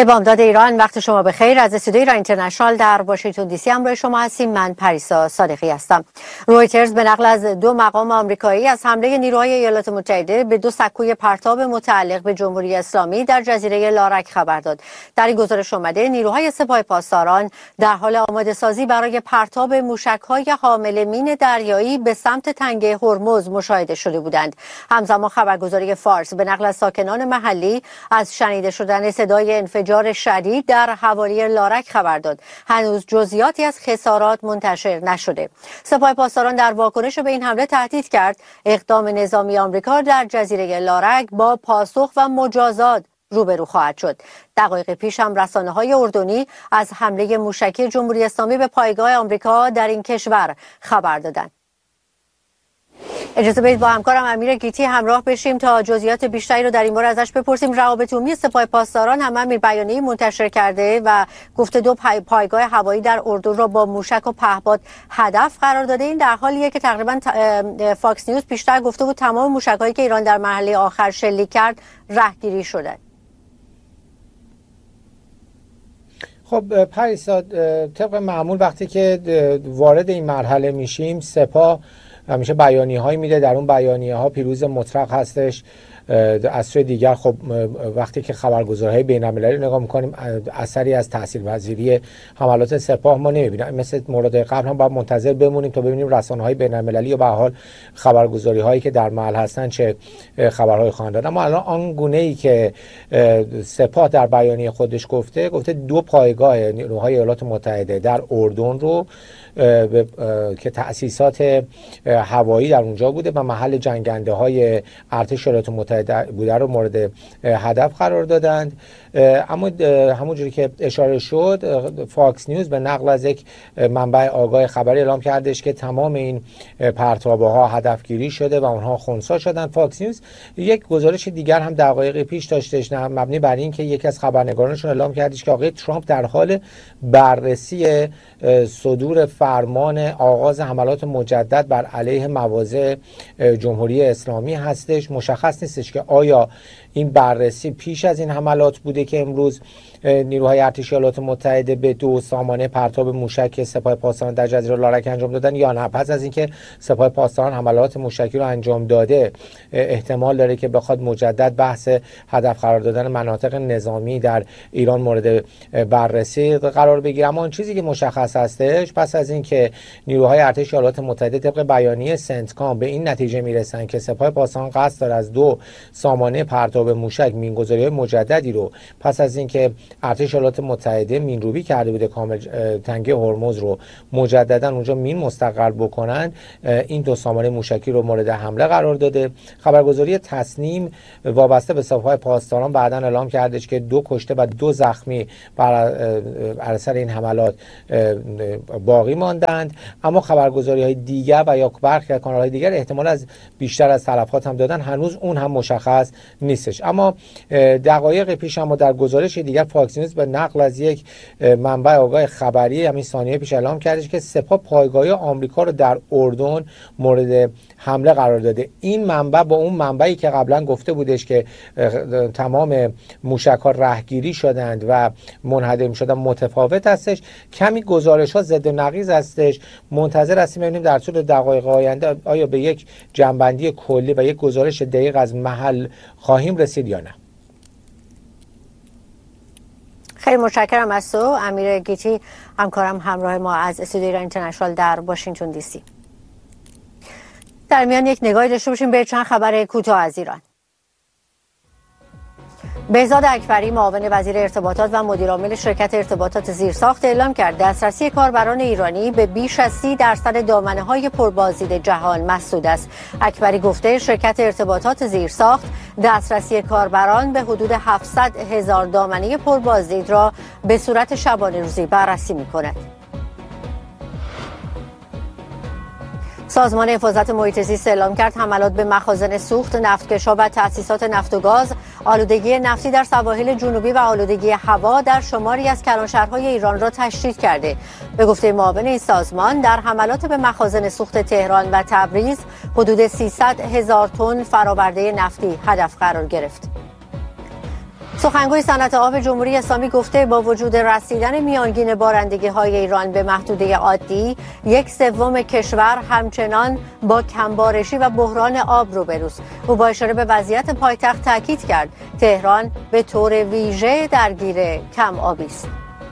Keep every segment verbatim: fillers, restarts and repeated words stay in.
به بامداد ایران، وقت شما بخیر. از استودیوی ایران اینترنشنال در واشنگتن دی سی همراه شما هستیم. من پریسا صادقی هستم. رویترز به نقل از دو مقام آمریکایی از حمله نیروهای ایالات متحده به دو سکوی پرتاب متعلق به جمهوری اسلامی در جزیره لارک خبر داد. در این گزارش آمده نیروهای سپاه پاسداران در حال آماده سازی برای پرتاب موشک‌های حامل مین دریایی به سمت تنگه هرمز مشاهده شده بودند. همزمان خبرگزاری فارس به نقل از ساکنان محلی از شنیده شدن صدای انفجار شدید در حوالی لارک خبر داد. هنوز جزئیاتی از خسارات منتشر نشده. سپاه پاسداران در واکنش به این حمله تهدید کرد اقدام نظامی آمریکا در جزیره لارک با پاسخ و مجازات روبرو خواهد شد. دقایق پیش هم رسانه‌های اردنی از حمله موشکی جمهوری اسلامی به پایگاه آمریکا در این کشور خبر دادند. اجازه بدید با همکارم امیر گیتی همراه بشیم تا جزئیات بیشتری رو در این باره ازش بپرسیم. روابط عمومی سپاه پاسداران هم امیر بیانیه‌ای منتشر کرده و گفته دو پای پایگاه هوایی در اردن را با موشک و پهپاد هدف قرار داده. این در حالیه که تقریبا فاکس نیوز پیشتر گفته بود تمام موشک‌هایی که ایران در مرحله آخر شلیک کرد رهگیری شده. خب پریسا، طبق معمول وقتی که وارد این مرحله میشیم سپاه همیشه بیانیه هایی میده. در اون بیانیه ها پیروز مطلق هستش. از سوی دیگر خب وقتی که خبرگزاری‌های بین‌المللی نگاه می‌کنیم اثری از تاثیرپذیری حملات سپاه ما نمی‌بینیم. مثل مورد قبل هم باید منتظر بمونیم تا ببینیم رسانه‌های بین‌المللی یا به هر حال خبرگزاری‌هایی که در محل هستن چه خبرهایی خواهند داد. اما الان آن گونه‌ای که سپاه در بیانیه خودش گفته گفته دو پایگاه نیروهای ایالات متحده در اردن رو که تأسیسات هوایی در اونجا بوده و محل جنگنده های ارتش ایالات متحده بوده رو مورد هدف قرار دادند. اما همونجوری که اشاره شد فاکس نیوز به نقل از یک منبع آگاه خبری اعلام کردش که تمام این پرتابه ها هدفگیری شده و اونها خنثی شدن. فاکس نیوز یک گزارش دیگر هم دقایق پیش داشتش مبنی بر این که یکی از خبرنگارانشون اعلام کردش که آقای ترامپ در حال بررسی صدور فرمان آغاز حملات مجدد بر علیه مواضع جمهوری اسلامی هستش. مشخص نیستش که آیا این بررسی پیش از این حملات بوده که امروز نیروهای ارتش ایالات متحده به دو سامانه پرتاب موشک سپاه پاسداران در جزیره لارک انجام دادن یا نه. پس از اینکه سپاه پاسداران حملات موشکی رو انجام داده احتمال داره که بخواد مجدد بحث هدف قرار دادن مناطق نظامی در ایران مورد بررسی قرار بگیره. اما اون چیزی که مشخص هستش پس از اینکه نیروهای ارتش ایالات متحده طبق بیانیه سنتکام به این نتیجه میرسن که سپاه پاسداران قصد داره از دو سامانه پرتاب موشک مینگذاری‌های مجددی رو پس از اینکه ارتش ایالات متحده مینروبی کرده بوده کامل تنگه هرمز رو مجددا اونجا مین مستقر بکنن، این دو سامانه موشکی رو مورد حمله قرار داده. خبرگزاری تصنیم وابسته به سپاه پاسداران بعداً اعلام کردش که دو کشته و دو زخمی بر اثر این حملات باقی ماندند. اما خبرگزاری‌های دیگر و یا برخی از کانال‌های دیگر احتمال از بیشتر از تلفات هم دادن، هنوز اون هم مشخص نیستش. اما دقایق پیش هم در گزارش دیگر فاکس نیوز به نقل از یک منبع آگاه خبری همین ثانیه پیش اعلام کردش که سپاه پایگاه آمریکا رو در اردن مورد حمله قرار داده. این منبع با اون منبعی که قبلا گفته بودش که تمام موشک‌ها رهگیری شدند و منهدم شدن متفاوت هستش. کمی گزارش‌ها ضد و نقیض هستش. منتظر هستیم ببینیم در طول دقایق آینده آیا به یک جنبندی کلی و یک گزارش دقیق از محل خواهیم رسید یا نه. خیلی متشکرم از تو امیر گیتی، همکارم همراه ما از استودیوی ایران اینترنشنال در واشنگتن دی سی. در میان یک نگاهی داشته باشیم به چند خبر کوتاه از ایران. بهزاد اکبری معاون وزیر ارتباطات و مدیرعامل شرکت ارتباطات زیرساخت اعلام کرد دسترسی کاربران ایرانی به بیش از سی درصد دامنه‌های پربازدید جهان مسدود است. اکبری گفته شرکت ارتباطات زیرساخت دسترسی کاربران به حدود هفتصد هزار دامنه پربازدید را به صورت شبانه روزی بررسی می‌کند. سازمان حفاظت محیط زیست اعلام کرد حملات به مخازن سوخت، نفتکش‌ها و تأسیسات نفت و گاز، آلودگی نفتی در سواحل جنوبی و آلودگی هوا در شماری از کلانشهرهای ایران را تشدید کرده. به گفته معاون این سازمان در حملات به مخازن سوخت تهران و تبریز حدود سیصد هزار تن فرآورده نفتی هدف قرار گرفت. سخنگوی صنعت آب جمهوری اسلامی گفته با وجود رسیدن میانگین بارندگی های ایران به محدوده عادی، یک سوم کشور همچنان با کمبارشی و بحران آب روبروست. او با اشاره به وضعیت پایتخت تاکید کرد تهران به طور ویژه درگیر کم آبی است.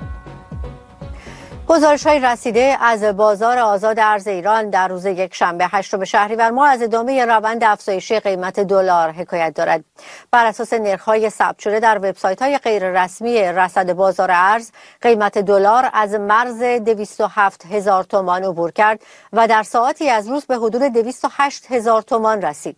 گزارش‌های رسیده از بازار آزاد ارز ایران در روز یکشنبه هشتم شهریور ماه از ادامه روند افزایشی قیمت دلار حکایت دارد. بر اساس نرخ‌های ثبت شده در وبسایت‌های غیررسمی رصد بازار ارز، قیمت دلار از مرز دویست و هفت هزار تومان عبور کرد و در ساعاتی از روز به حدود دویست و هشت هزار تومان رسید.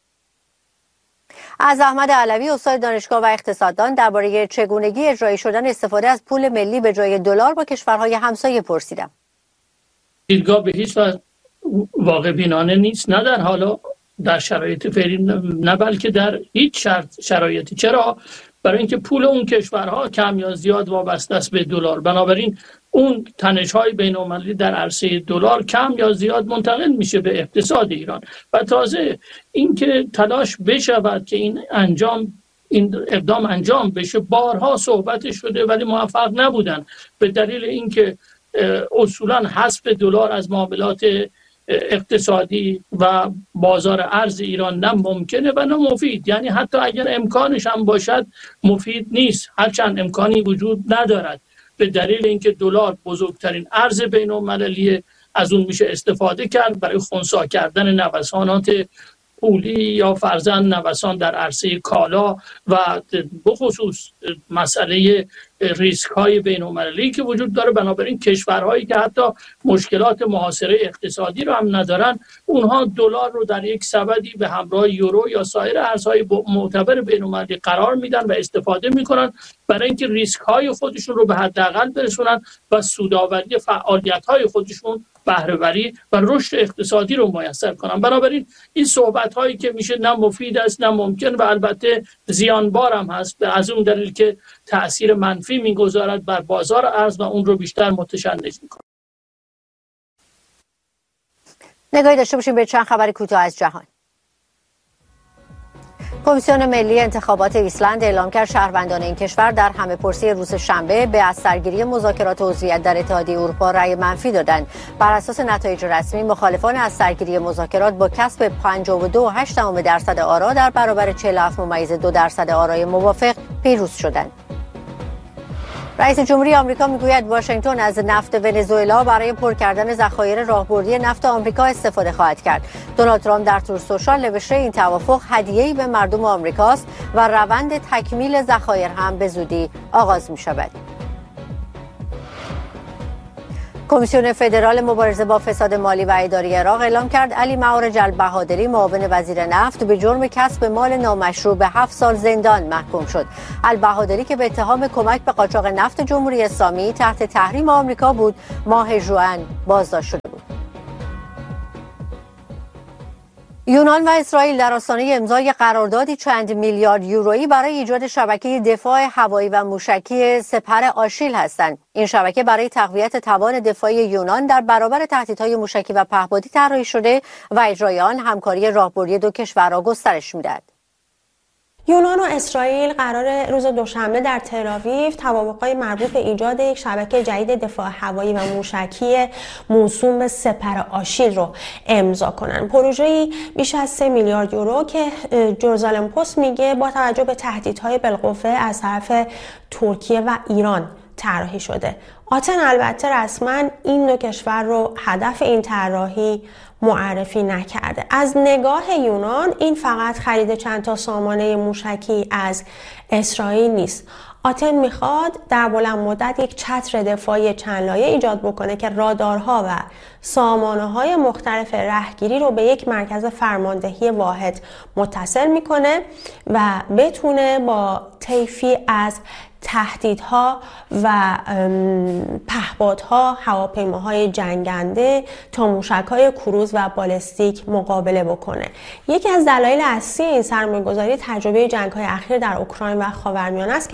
از احمد علوی استاد دانشگاه و اقتصاددان درباره چگونگی اجرایی شدن استفاده از پول ملی به جای دلار با کشورهای همسایه پرسیدم. دیدگاه به هیچ وجه واقع بینانه نیست، نه در حالا در شرایط فعلی، نه بلکه در هیچ شرایطی. چرا؟ برای اینکه پول اون کشورها کم یا زیاد وابسته است به دلار، بنابراین اون تنش‌های بین‌المللی در عرصه دلار کم یا زیاد منتقل میشه به اقتصاد ایران. و تازه اینکه تلاش بشود که این انجام این اقدام انجام بشه، بارها صحبت شده ولی موفق نبودن، به دلیل اینکه اصولا حذف دلار از معاملات اقتصادی و بازار ارز ایران نه ممکنه و نه مفید. یعنی حتی اگر امکانش هم باشد مفید نیست، هرچند امکانی وجود ندارد، به دلیل اینکه دلار بزرگترین ارز بین المللی، از اون میشه استفاده کرد برای خنثی کردن نوسانات پولی یا فرضاً نوسان در عرصه کالا و بخصوص مسئله ریسک های بین المللی که وجود داره. بنابراین کشورهایی که حتی مشکلات محاصره اقتصادی رو هم ندارن، اونها دلار رو در یک سبدی به همراه یورو یا سایر ارزهای معتبر بین المللی قرار میدن و استفاده میکنن برای اینکه ریسک های خودشون رو به حداقل برسونن و سودآوری فعالیت های خودشون، بهره‌وری و رشد اقتصادی رو میسر کنن. بنابراین این صحبت هایی که میشه نه مفید است نه ممکن و البته زیانبار هم هست، از اون دلیل که تأثیر منفی میگذارد بر بازار ارز و اون رو بیشتر متشنج میکنه. نگاهی داشته باشیم به چند خبر کوتاه از جهان. کمیسیون ملی انتخابات ایسلند اعلام کرد شهروندان این کشور در همه‌پرسی روز شنبه به از سرگیری مذاکرات عضویت در اتحادیه اروپا رأی منفی دادند. بر اساس نتایج رسمی، مخالفان از سرگیری مذاکرات با کسب پنجاه و دو و هشت دهم درصد آرا در برابر چهل و هفت ممیز دو درصد آرای موافق پیروز شدند. رئیس جمهوری آمریکا میگوید واشنگتن از نفت ونزوئلا برای پر کردن ذخایر راهبردی نفت آمریکا استفاده خواهد کرد. دونالد ترامپ در تور سوشال نوشته این توافق هدیه‌ای به مردم آمریکاست و روند تکمیل ذخایر هم به زودی آغاز می‌شود. کمیسیون فدرال مبارزه با فساد مالی و اداری عراق اعلام کرد علی معارج البهادری معاون وزیر نفت به جرم کسب مال نامشروع به هفت سال زندان محکوم شد. البهادری که به اتهام کمک به قاچاق نفت جمهوری اسلامی تحت تحریم آمریکا بود، ماه ژوئن بازداشت شده بود. یونان و اسرائیل در آستانه امضای قراردادی چند میلیارد یورویی برای ایجاد شبکه دفاع هوایی و موشکی سپر آشیل هستند. این شبکه برای تقویت توان دفاعی یونان در برابر تهدیدهای موشکی و پهپادی طراحی شده و اجرای آن همکاری راهبردی دو کشور را گسترش می‌دهد. یونان و اسرائیل قرار روز دوشنبه در تل‌آویو توافق‌های مربوط به ایجاد یک شبکه جدید دفاع هوایی و موشکی موسوم به سپر آشیل رو امضا کنند. پروژه‌ای بیش از سه میلیارد یورو که جروزالم پست میگه با توجه به تهدیدهای بالقوه از طرف ترکیه و ایران طراحی شده. آتن البته رسما این دو کشور رو هدف این طراحی معرفی نکرده. از نگاه یونان این فقط خرید چند تا سامانه موشکی از اسرائیل نیست. آتن میخواد در بلند مدت یک چتر دفاعی چند لایه ایجاد بکنه که رادارها و سامانه‌های مختلف رهگیری رو به یک مرکز فرماندهی واحد متصل میکنه و بتونه با طیفی از تهدیدها و پهپادها، هواپیماهای جنگنده تا موشک‌های کروز و بالستیک مقابله بکنه. یکی از دلایل اصلی این سرمایه‌گذاری تجربه جنگ‌های اخیر در اوکراین و خاورمیانه است که نشون داد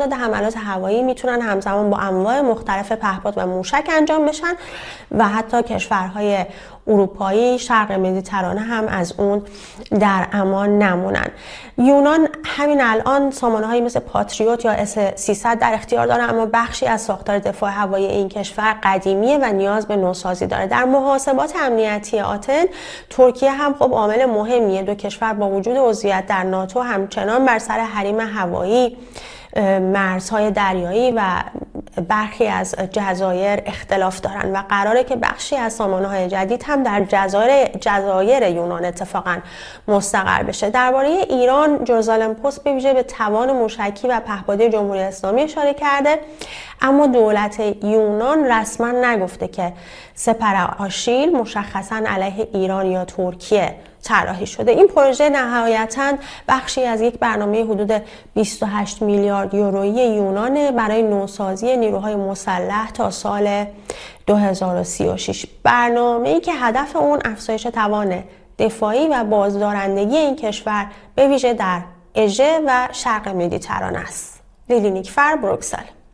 تعداد حملات هوایی میتونن همزمان با انواع مختلف پهپاد و موشک انجام بشن و حتی کشورهای اروپایی شرق مدیترانه هم از اون در امان نمونن. یونان همین الان سامانه‌هایی مثل پاتریوت یا اس سیصد در اختیار داره، اما بخشی از ساختار دفاع هوایی این کشور قدیمیه و نیاز به نوسازی داره. در محاسبات امنیتی آتن، ترکیه هم خب عامل مهمیه. دو کشور با وجود عضویت در ناتو همچنان بر سر حریم هوایی، مرزهای دریایی و برخی از جزایر اختلاف دارن و قراره که بخشی از سامانه‌های جدید هم در جزایر جزایر یونان اتفاقا مستقر بشه. درباره ایران، جرزالم پست به ویژه به توان موشکی و پهپادی جمهوری اسلامی اشاره کرده، اما دولت یونان رسما نگفته که سپر آشیل مشخصا علیه ایران یا ترکیه طراحی شده. این پروژه نهایتاً بخشی از یک برنامه حدود بیست و هشت میلیارد یورویی یونان برای نوسازی نیروهای مسلح تا سال دو هزار و سی و شش. برنامه‌ای که هدف اون افزایش توان دفاعی و بازدارندگی این کشور به ویژه در اژه و شرق مدیترانه است. لیلی نیکفر، بروکسل.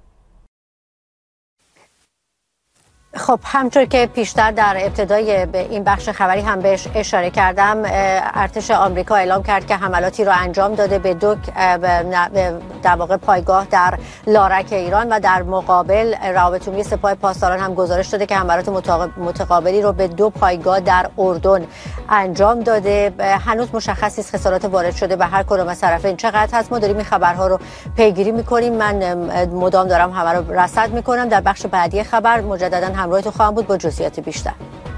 خب همطور که پیشتر در ابتدای به این بخش خبری هم بهش اشاره کردم، ارتش آمریکا اعلام کرد که حملاتی را انجام داده به دو در واقع پایگاه در لارک ایران و در مقابل روابط عمومی سپاه پاسداران هم گزارش داده که حملات متقابلی رو به دو پایگاه در اردن انجام داده. هنوز مشخص نیست خسارات وارد شده به هر کدام از طرفین چقدر هست. ما داریم این خبرها رو پیگیری می‌کنیم. من مدام دارم همه رو رصد می‌کنم. در بخش بعدی خبر مجددا همراهتون خواهم بود با جزئیات بیشتر.